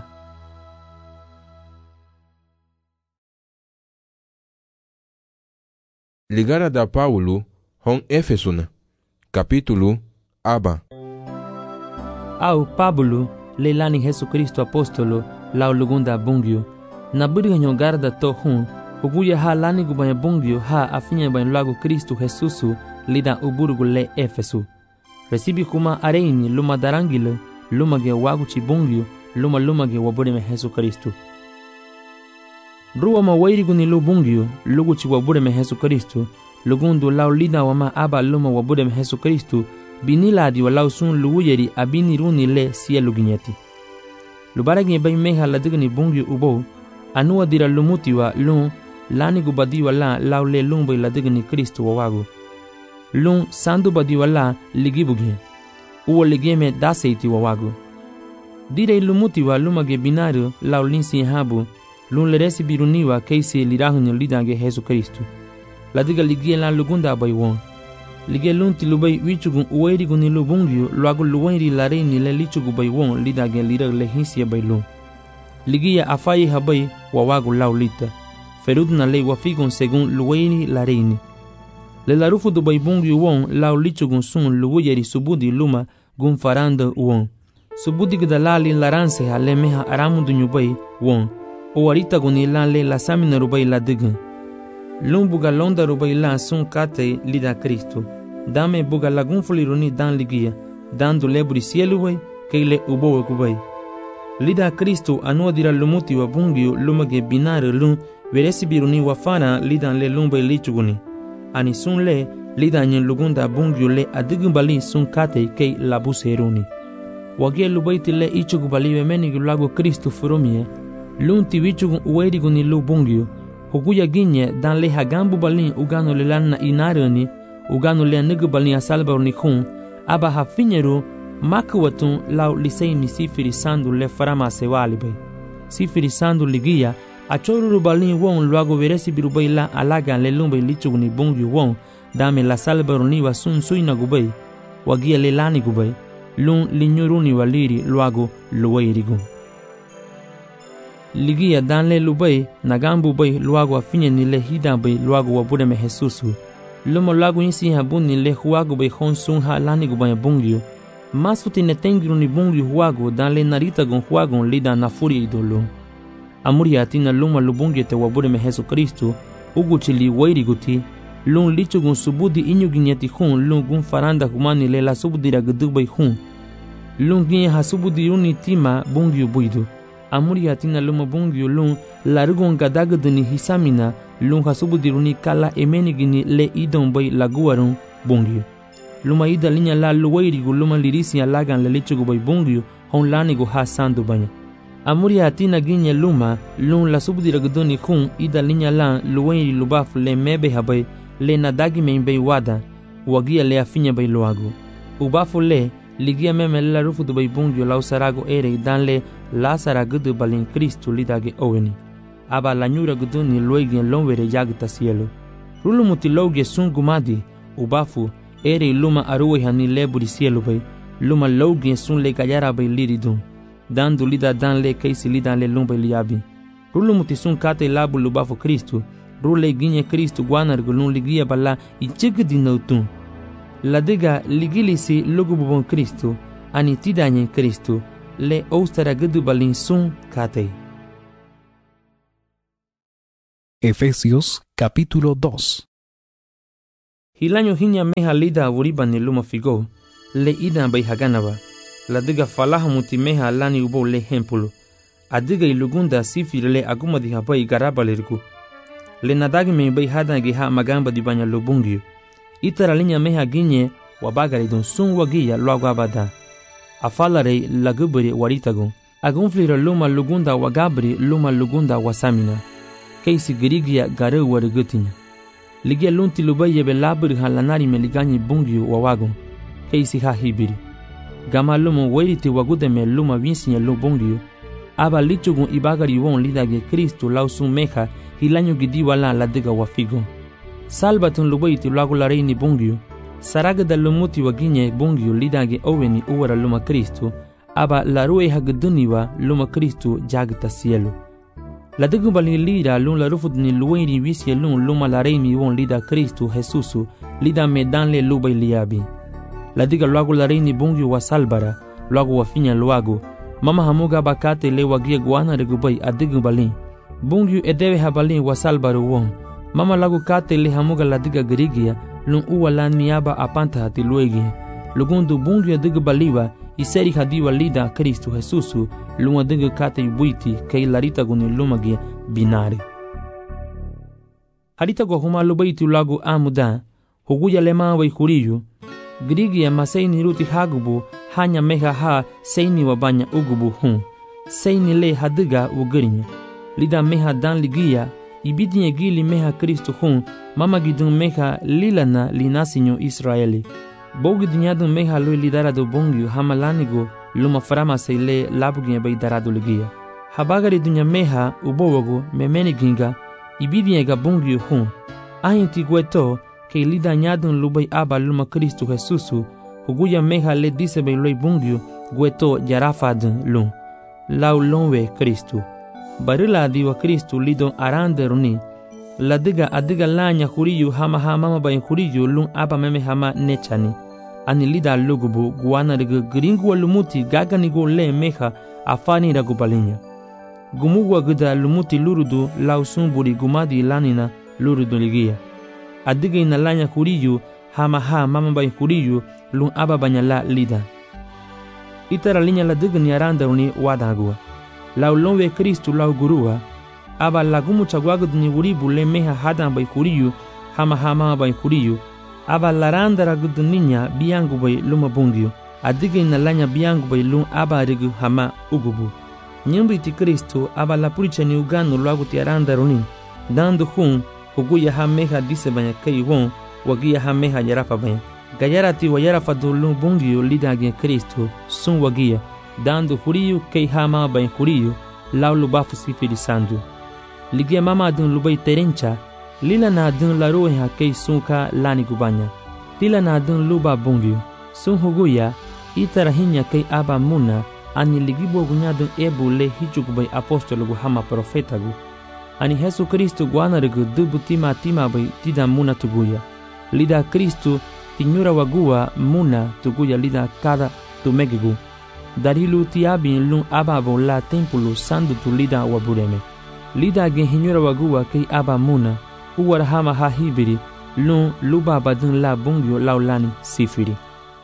Ligara da Paulo hon Efesuna capítulo aba. Au Pablo leilani Jesu Kristo apostolo lao lugunda bungyo na buriganyo garda to hun uguya ha lani gubanya bungyo ha afinya ban lago Kristo Jesusu lida uburgu le Efesu. Resibi kuma areini luma darangilo luma ge wagu chi bungyo luma luma ge wabureme Jesu Kristo. Ruwa mawairi guni lu bungyo lugu chi wabureme Jesu Kristo lugundu lao lida wama aba luma wabureme Jesu Kristo biniladi walau sun luuyeri abini runi le siya luginyati. Lubaragi bay meha ladigni bungyo ubo anuwa dira lumutiwa lun lani gubadiwa la lao le lumbay ladigni Kristo wawagu. Lun sandu badiwa la ligibugi uwa ligeme daseiti wawagu. Dire lumutiwa lumage binaru lao linsi habu lun leresi biruniwa keisi lirahunyo lidange Jesu Kristo. Ladiga ligie la lugunda bay won. Lige lunti lubay wichugun uwairi guni lubungyo luagu luwairi lareini le lichugu bay won lidage lira le hinsiya bay lun. Ligia afayi habay wawagu lau lita. Ferudna le wafigun segun luwairi lareini. Le larufu du bay bungyo won lau lichugun sun luwayeri subudi luma gun faranda won. Subudi gdalali laranse ha le meha aramundu nyubay won. Owarita guni la le la samina rubay la digun. Lun buga londa rubay la sun kate lida Kristo. Dame buga lagun fuliruni dan ligia. Dandu leburi sielu way keile ubowe kubay. Lida Kristo anua dira lumuti wa bungyo lumage binare lun veresi biruni wafana lidan le lumbay lichuguni. Ani sun le lida nyen lugunda bungyo le adigun bali sun kate kei labuseruni. Wagie lubayti le ichugu bali wemeni gulago Kristo furumie. Lunti wichugun uweri guni lu bungyo. Huguya ginye dan le hagambu balin ugano le lanna inarani ugano le nigu balin asalbaruni khun aba hafinyeru makwatun lau liseini sifiri sandu le farama sewali bay. Sifiri sandu ligia achoruru balin won luago veresi birubay la alaga le lumbay lichuguni bungyu won dame la salbaruni wa sun suina gubay wagia le lani gubay lun linyuruni waliri luago luwairigun. Ligia dan le lubay nagambu bay luago afinye ni le hida bay luago wabureme Jesusu. Lumo luago insi habun ni le huago bay hon sun ha lani gubay bungyo. Masuti ne tengiru ni bungyo huago dan le narita gon huago lida na furi idolo. Amuri atina luma lubungyo te wabureme Jesu Kristo ugu chili wairi guti. Lun lichu gon subudi inyu ginyati hun lun gun faranda humani le la subudi ragdu bay hun. Lun ginye ha subudi uni tima bungyo buidu. Amuri atina luma bungyo lun larugon gadagduni hisamina lun hasubudiruni kala emenigini le idon bay laguarun bungyo. Luma ida linya la luwairigu luma lirisi alagan le lichugu bay bungyo hon lanigu ha sandu banya. Amuri atina ginye luma lun la subudiragduni kun ida linya la luwairi lubaf le mebe habay le nadagi membay wada wagia le afinya bay luagu. Ubafu le ligia meme la rufu du bay bungyo la usarago ere dan le la saragudu balin Kristo lidage oweni. Aba la nyura guduni loigien lonwere yagta cielo. Rulu mutiloge sun gumadi ubafu ere luma aruwe hani leburi cielo bay luma logien sun le gayara bay liridun. Dandu lida dan le keisi lidan le lumba liabi. Rulu muti sun kate labu lubafu Kristo. Rule ginye Kristo guanar gulun ligia bala ichigdi nautun. La diga ligilisi lugububon Kristo ani tidanye Kristo le ostara gudu balin sun kate. Efesios capítulo dos. Hilanyo hinya meha lida wuriba ni luma figo, le ida bai haganaba. La diga falaha muti meha lani ubo le hempulu. Adiga ilugunda sifiri le aguma di habai garaba lirigu. Le nadagi me bai hadangi ha magamba di banya lubungio. Itara linya meha ginye wabagari don sun wagia luagu abada. Afalare lagubiri waritagu. Agunflira luma lugunda wagabri luma lugunda wasamina. Keisi girigia garu warigutinya. Ligia lunti lubai yebe labiri halanari me liganyi bungio wawagun. Keisi ha hibiri. Gama luma wairiti wagude me luma vinsinya lubungio. Aba lichugun ibagari won lidage Kristo lausun meha hilanyo gidi wala ladiga wafigo. Salbatun lubaiti lagu la reini bungio. Saraga da lumuti waginye bungio lidage oweni uwara luma Kristo. Aba la rue hagduniwa luma Kristo jagta cielo. La digu bali lida lun la rufut ni lueni visye lun luma la reini won lida Kristo Jesusu lida medan le lubai liabi. La diga luagu la reini bungio wa salbara luagu wa finya luagu. Mama hamuga bakate le wagia guana regubai adigu balin. Bungio edewe habalin wa salbaru won. Mama lagu kate le hamuga la diga girigia lun uwa lan miaba apanta hati luegia. Lugundu bungio adigu baliwa iseri hadiwa lida Kristo Jesusu luma adigu kate yubuiti kei larita guni lumagia binari. Harita go huma lubaiti lagu amuda huguya lema wa ikuriyu. Girigia maseini ruti hagubu hanya meha ha seini wabanya ugubu hun. Seini le hadiga ugirinya. Lida meha dan ligia ibidinye gili meha Kristo hun mama gidun meha lilana linasinyo Israeli. Bogi dinyadun meha lui lidarado bongyu hamalanigo luma farama seile labuginye bai darado ligia. Habagari dunya meha ubowogo memeni ginga ibidinye ga bongyu hun. Ahinti gueto ke lida nyadun lubai aba luma Kristo Jesusu huguya meha le dise bai loi bongyu gueto jarafadun lun. Lau lonwe Kristo. Barila diwa Kristo lidon arande runi. La diga adiga lanya huriyu hama hama bain huriyu lun aba meme hama nechani. Ani lida lugubu guana riga gringu wa lumuti gaga nigo le meha afani ragu balinya. Gumugwa gida lumuti lurudu lausumburi gumadi lanina lurudu ligia. Adiga ina lanya huriyu hama ha mama bain huriyu lun aba banyala lida. Itara linya la diga ni aranda runi wadagua. Lau lonwe Kristo lau gurua, aba lagumu chagwagud ni wuribu le meha hadan bai kuriyu, hama hama bai kuriyu, aba laranda ragud ninya biangu bai luma bungyu, adige inalanya biangu bai lum aba rigu hama ugubu. Nyumbi ti Kristo aba la puricha ni uganu lagu ti aranda runi, dandu hun, huguya ha meha dise banya kei won, wagia ha meha yarafa banya. Gayarati wa yarafa du lum bungyu lidage Kristo, sun wagia. Dando huriyu kei hama bain huriyu lau lubafu sifiri sandu. Ligia mama dun lubai terencha lila na dun la roha kei sunka lani gubanya. Tila na dun luba bungyu. Sun huguya itara hinya kei aba muna ani ligibo gunya dun ebu le hichugu bai apostolo gu hama profeta gu. Ani Jesu Kristo guana rigu dubu tima tima bai tida muna tuguya. Lida Kristo tinyura wagua muna tuguya lida kada tumegigu. Darilu tiabin lun ababo la tempulu sandu tu lida wabureme. Lida gen hinyura wagua kei aba muna, uwar hama ha hibiri, lun luba badun la bungyo laulani sifiri.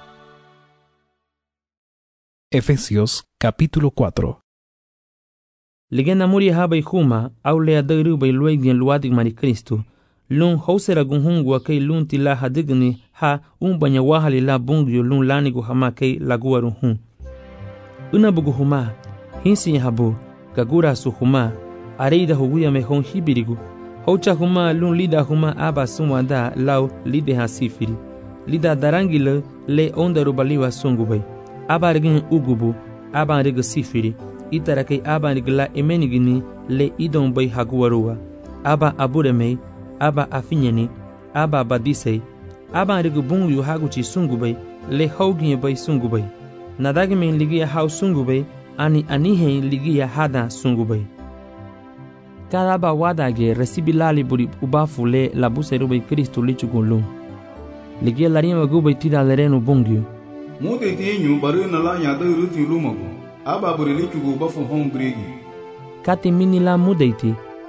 Efesios capítulo cuatro. Ligena muri haba ihuma, au lea dairu bai luegien luadig mari Kristo, lun hausera gunhungwa kei lun tila hadigni ha umbanya wahali la bungyo lun lanigu hama kei lagua ruhun. Una bugu huma, hinsi habu, gagura su huma, areida huguya mehon hibirigu. Hocha huma lun lida huma aba sumwanda lau lide ha sifiri. Lida darangile le onda rubaliwa sungubay. Aba rigin ugubu, aba riga sifiri. Itarakei aba rigla emenigini le idon bay haguwarua. Aba aburemei, aba afinyeni, aba badisei. Aba riga bungu haguchi sungubay, le hauginye bay sungubay. Nadagime ligia hau sungubay, ani anihe ligia hada sungubay. Cada aba wadage recibilali buri ubafu le labuse rubay Kristo lichugunlum. Ligia larima gubay tida lerenu bungyu. Mude tienyu baru nalanya da ruti lumago. Aba buri lichugu ubafu hong gregi. Kati mini la mudeiti,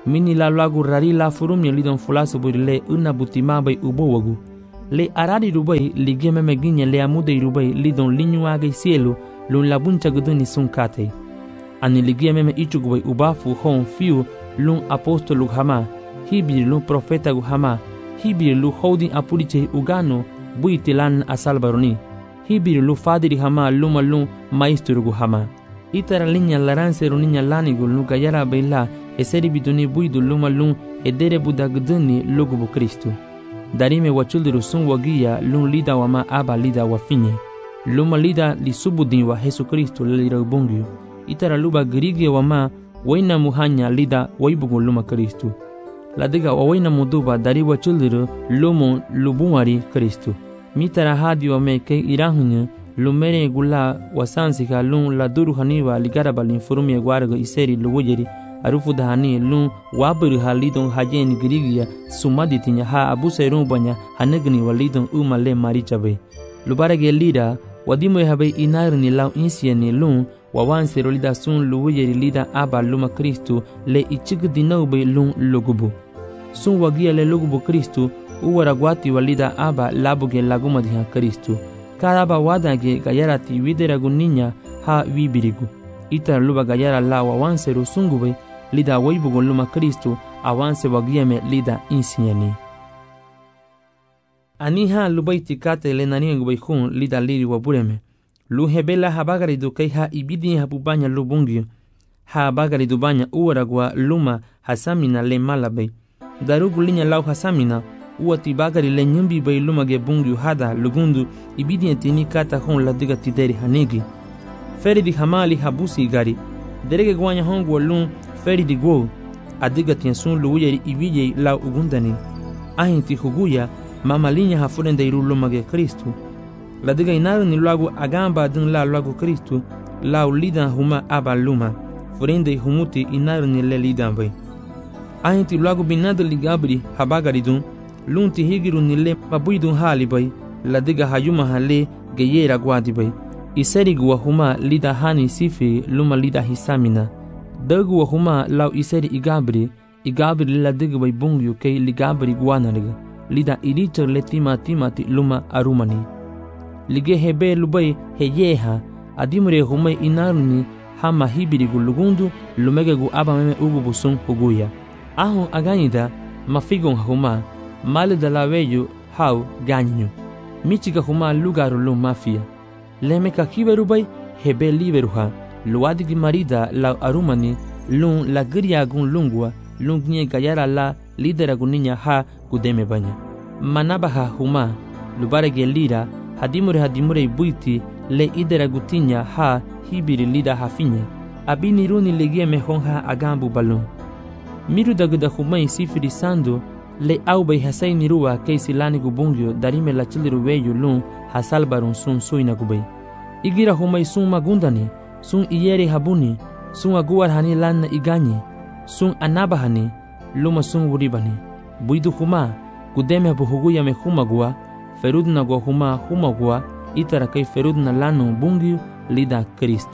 mini la lagu rari la furumnya lidon fulasu burile una butima bay ubowagu le arari rubai ligeme meginya le amude rubai lidon linyuage cielo lun la buncha guduni sunkate ani ligeme me ichugubay ubafu hon fiu lun apostolu hama hibir lun profeta gu hama hibir lu holding apuliche ugano buitilan asalbaroni hibir lu fadiri hama luma lun maestro gu hama itara linya laranse runinya lanigu lu gayara bayla eseri biduni buidu luma lun edere budagduni lugubu Kristo darime wachuldiru sun wagia lun lida wama aba lida wafinye luma lida li subudin wa Yesu Kristo lira ubungyu itara luba grige wama waina muhanya lida waibugu luma Kristo ladiga waina muduba dari wachuldiru lumu lubunwari Kristo mitara hadi wame ke irahunya lumere gula wasansika lun la duru haniwa ligaraba linfurumi gwargo iseri luwujeri arufu dahani lun waburu halidon hajen grigia sumaditinya ha abuserun banya hanegni walidon umale marichabe lubarage lida wadimo habe inarni law insieni lun wawanse rolida sun luwujeri lida aba luma Kristo le ichigdinobe lun lugubu sun wagia le lugubu Kristo uwaragwati walida aba labuge lagumadiha Kristo karaba wadage gayarati wideragu ninya ha wibirigu ita luba gayara la wawanse rusungube lida waibugu luma Kristo awanse wagiame lida insiani aniha lubaiti kate le naniengubay hun lida liri wabureme lu hebela habagari dukei ha ibidi habubanya lubungio ha habagari dubanya uwaragwa luma hasamina le malabe darugu linya lau hasamina uati bagari le nyumbi bay luma ge bungyu hada lugundu ibidi tini kata hon la diga tideri hanigi feri di hamali habusi gari derege gwanya hongu lun feri di go adiga tiensun luuyeri ibije la ugundani ahinti huguya mama linya hafurende iru luma ge Kristo la diga inaru ni lagu agamba dun la lagu Kristo la ulida huma aba luma furende humuti inaru ni le lidan bay ahinti lagu binadu ligabri habagari dun lunti higiru nile mabuidun hali bay ladiga hayuma hale geyera gwadi bay iserigu wa huma lida hani sifi luma lida hisamina dagu wa huma law iseri igabri igabri ladiga bay bungyu kay ligabri gwanariga lida iricher le tima timati luma arumani lige hebe lubay heyeha adimure huma inaruni hama hibirigu lugundu lumegegu abameme ugubusun huguya ahun aganyida mafigon huma mal de la veyo hau ganyu michiga huma lugaru lu mafia lemeka kiberubay hebe liberuha luadigi marida la arumani lun la gria gun lungwa lungne gayara la lidera guninya ha gudeme banya manabaha huma lubarege lira hadimure hadimure buiti le idera gutinya ha hibiri lida hafinya abini runi legie mehonha agambu balon miru dagda huma sifiri sando le aubay hasay nirua keisi lani gubungyo darime la chiliru weyu lun hasalbarun sun suina gubay igira humay sun magundani sun iyeri habuni sun aguar hani lanna iganyi sun anabahani luma sun wuribani buidu huma gudeme buhuguya me humagua ferudna go huma humagua itara kay ferudna lanu bungyo lida Kristo.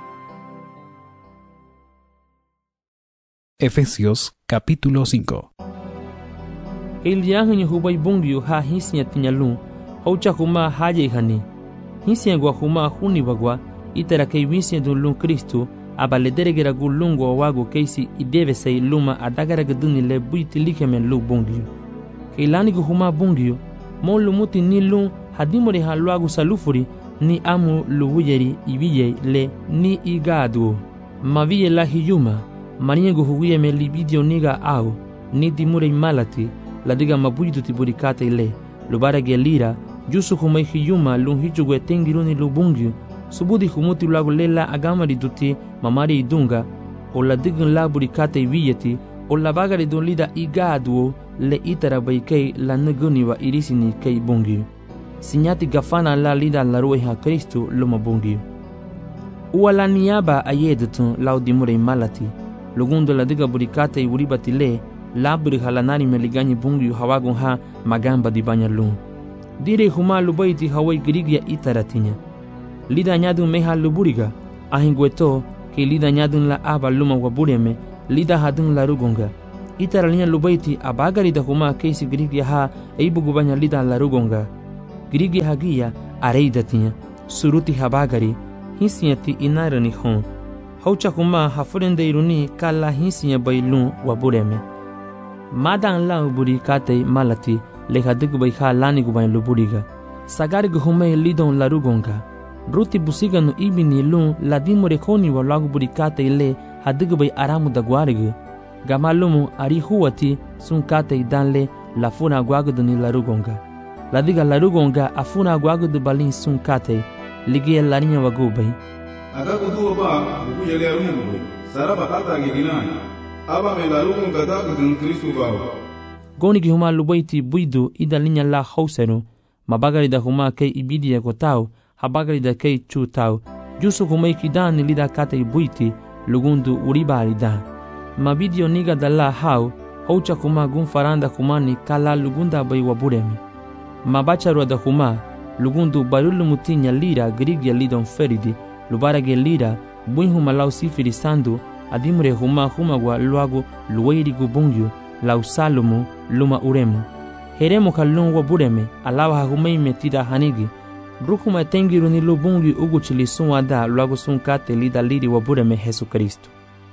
Efesios capítulo cinco. El yahin hubay bungyu ha hisnya tinyalun haucha huma haje hani hisnya gwa huma huni bagwa itara kay wisnya dun Kristo abaledere gulungo wago keisi ideve say luma adagara gaduni le buiti likemen lu bungyu kelani gu huma bungyu mo lumuti ni lun hadimore ha luagu salufuri ni amu luwuyeri ibiye le ni igadu maviye la hiyuma maniengu huguye me libidio niga au ni dimure malati la diga mabuidu tiburikate ile lubara gelira jusu humai hiyuma lun hichugwe tengiruni lubungyu subudi humuti lagu lela agamari duti mamari idunga o la digun la burikate wiyeti o la bagari dun lida igadu le itara baikei la naguni wa irisini kei bungyu sinyati gafana la lida la rueha Kristo luma bungyu uwa la niaba ayedutun laudimure malati lugundo la diga burikate uribati le labri halanari meliganyi bungyu hawagun ha magamba di banyalun dire huma lubaiti hawai grigia itaratinya lida nyadun meha luburiga ahingweto ke lida nyadun la aba luma wabureme lida hadun la rugunga Itara linya lubaiti abagari da huma keisi Grigia ha eibu gubanya lida larugonga. Grigia hagia areida tinha. Suruti habagari hinsiati inarani hon. Haucha huma hafurende iruni kala hinsiya bailun wabureme. Madan la uburi kate malati lehadig bai ha lani gubai luburiga. Sagari guhume lidon larugonga. Ruti busiga no ibini lun ladimore koni wa lagu buri kate le hadig bai aramu da guariga. Gamalumu ari huwati sun kate danle la funa guaguduni larugonga. Ladiga larugonga afuna guagudu balin sun kate ligia larinya wagubai. Aga kudu ba buku yele arungu saraba kata gigina aba me larugonga da kudun Kristo bawa. Goni ki huma lubaiti buidu ida linya la hauseru mabagari da huma kei ibidia kotau habagari da kei chutau jusu humai kidani lida kate buiti lugundu uribari da. Mabidio niga da la hau haucha kuma gun faranda kumani kala lugunda bai waburemi. Mabacharu da huma lugundu barulu mutinya lira Grigia lidon feridi lubarage lira buin huma lau sifiri sandu adimure huma huma wa luagu luwairi gubungyu lau salumu luma uremu. Heremu kalun wabureme alawa hahumei metida hanigi. Ruhuma tengiru ni lubungyu uguchili sunwada luagu sunkate lida liri wabureme Jesu Kristo.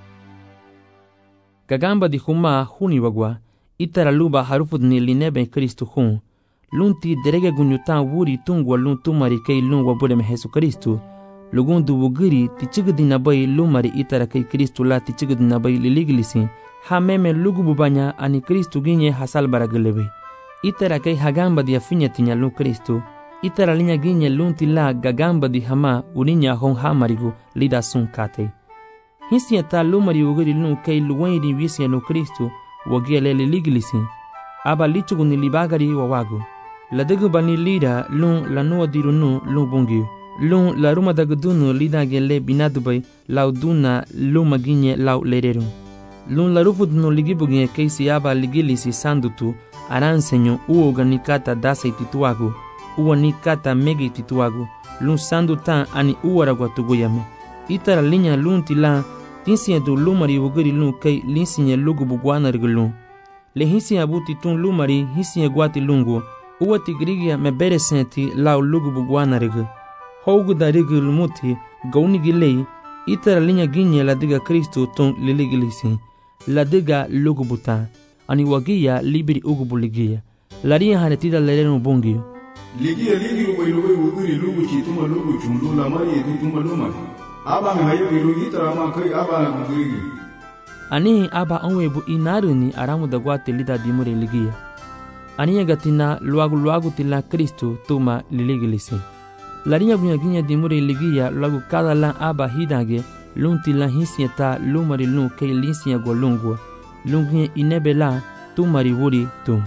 Gagamba di huma huni wagwa itara luba harufud ni linebe Kristo hun. Lunti derege gunyutan wuri tungwa lun tumari kei lun wabureme Jesu Kristo. Lugundu wugiri tichigudina bai lumari itara kei Kristo la tichigudina bai liligilisi. Ha meme lugu bubanya ani Kristo ginye hasal baragelebe. Itara kei hagamba di afinya tinya lun Kristo. Itara linya ginye lunti la gagamba di hama uninya hon hamarigu lida sun kate. Hinsiya ta lumari wugiri lun kei luwairi wisiya lun Kristo wagiele liligilisi. Aba lichugu ni libagari wawagu. Ladagu bani lida lun lanua dirunu lun bungiu. Lun la ruma dagudunu lida gele binadubai lau duna luma ginye lau lereru. Lun la rufudunu ligibuginye keisi aba ligilisi sandutu aransenyo uo ganikata dasei tituagu. Uwa nikata megi tituagu. Lun sandutan ani uwaragwa tuguyame. Itara linya lun tila tinsiya du lumari wugiri lun kei linsinya lugu bugwana rigulun. Le hinsiya buti tun lumari hinsiya guati lungu. Uwa tigrigia mebere senti lau lugu bugwana rigu. Hougu da rigu lumuti gauni gilei itara linya ginye la diga Kristo tun liligilisi. La diga lugu buta. Ani wagia libiri ugubu ligia. Laria hanetida lerenu bungi. Ligia ligi ubai lubai wugiri lugu chituma lugu chundu la mari edutuma lumari. Aba me hayo gilu itara ma kai aba na gugirigi. Ani aba onwebu inaruni aramu da guate lida dimure ligia. Aniya gatina luagu luagu tila Kristo tuma liligilisi. Larinya gunya ginya dimure ligia luagu kada lan aba hidage lun tila hinsiya ta lumari lun kei linsiya golungwa. Lungnya inebela tumari wuri tu.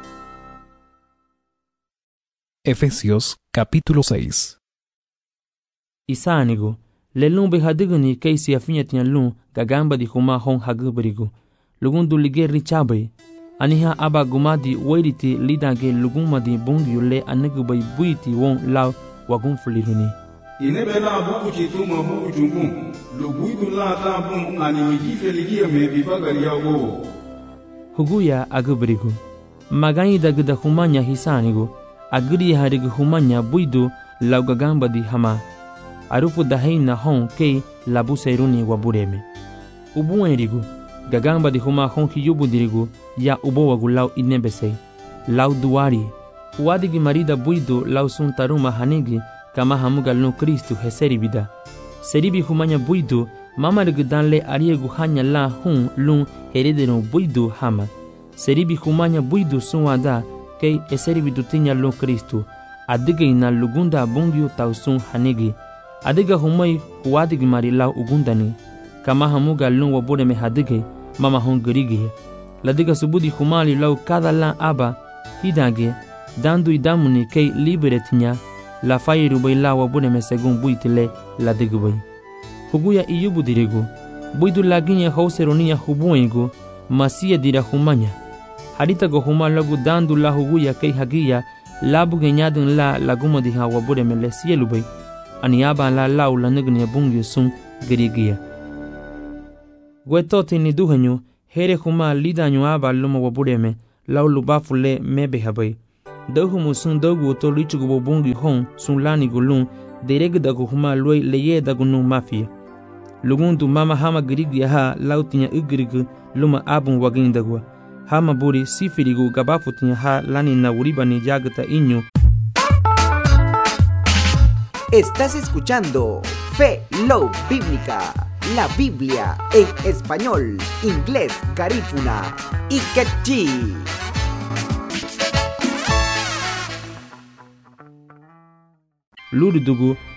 Efesios capítulo seis. Isanigo lelun be hadiguni keisi afinya tinya lun gagamba di huma hon haguberigo. Lugundu lige richabe. Aniha aba gumadi wairiti lidage lugumadi bungyule anegubay buiti won law wagun fuliruni. Inebela buku chituma buku chungu. Luguidu la ta bun ani mijife ligia me bibagari yago. Huguya aguberigo. Magani dagda humanya hisanigo. Agri harigu humanya buidu law gagamba di hama. Arufu dahaina hon kei labu seruni wabureme. Ubuenrigu. Gagamba di huma hon hiyubu dirigu ya ubo wagu law inebesei. Law duari. Uadigi marida buidu law suntaruma hanigi kama hamuga lun Kristo heseri bida. Seribi humanya buidu mama danle ariegu hanya la hun lun heredeno buidu hama. Seribi humanya buidu sunwada kei eseri bidutinya lun Kristo. Adiga ina lugunda bungiu tausun hanigi. Adiga humai huadigi mari law ugundani. Kama hamuga lun wabureme hadige mama hon gerigi. Ladiga subudi humali law kada lan aba hidage dandu idamuni kei liberetinya. La fairu bai la wabureme segun buitile la digubay. Huguya iyubu dirigu. Buidu laginya hauseronia hubuengu masia dira humanya. Harita go huma lagu dandu la huguya kei hagia labu genyadun la laguma diha wabureme le sielubay. Aniaba la lau la nignia bungi sun gerigia. Gwetoti ni duhenyu here huma lidanyo aba luma wabureme lau lubafu le mebe habai dahumu sun dagu to lichugo bobungi hon sun lani gulun dereg dagu huma loi leye dagu nu mafia lugundu mama hama girigi ha lau tinya igirigu luma abun wagin dagwa hama buri sifirigu gabafu tinya ha lani na uribani jagata inyo. Estás escuchando Fe Love Bíblica, la Biblia en español, inglés, garífuna y quechí. Luridugu